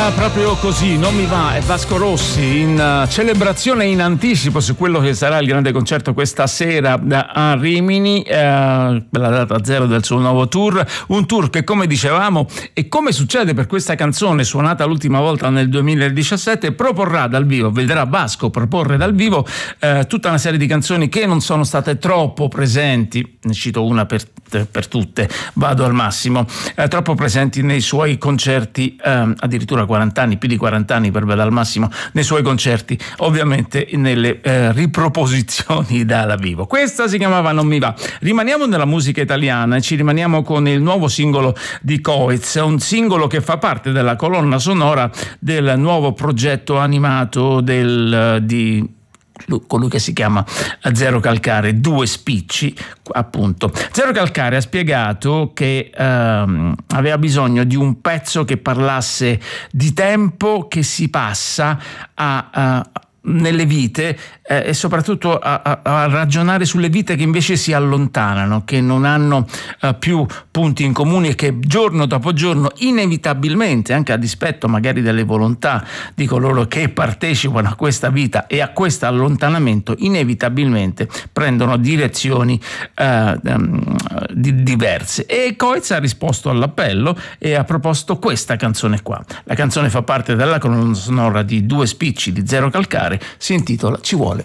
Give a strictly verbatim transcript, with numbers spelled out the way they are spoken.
va proprio così, non mi va, è Vasco Rossi in uh, celebrazione in anticipo su quello che sarà il grande concerto questa sera a Rimini, uh, la data zero del suo nuovo tour, un tour che, come dicevamo e come succede per questa canzone suonata l'ultima volta nel duemiladiciassette, proporrà dal vivo, vedrà Vasco proporre dal vivo uh, tutta una serie di canzoni che non sono state troppo presenti, ne cito una per, per tutte, vado al massimo, uh, troppo presenti nei suoi concerti, uh, addirittura quaranta anni, più di quaranta anni per Vada al massimo, nei suoi concerti, ovviamente nelle eh, riproposizioni dal vivo. Questa si chiamava Non mi va. Rimaniamo nella musica italiana e ci rimaniamo con il nuovo singolo di Coez, un singolo che fa parte della colonna sonora del nuovo progetto animato del di colui che si chiama Zero Calcare, Due Spicci, appunto. Zero Calcare ha spiegato che ehm, aveva bisogno di un pezzo che parlasse di tempo che si passa a, a nelle vite eh, e soprattutto a, a, a ragionare sulle vite che invece si allontanano, che non hanno eh, più punti in comune e che giorno dopo giorno inevitabilmente, anche a dispetto magari delle volontà di coloro che partecipano a questa vita e a questo allontanamento, inevitabilmente prendono direzioni eh, di, diverse. E Coez ha risposto all'appello e ha proposto questa canzone qua. La canzone fa parte della colonna sonora di Due Spicci di Zero Calcare, si intitola Ci vuole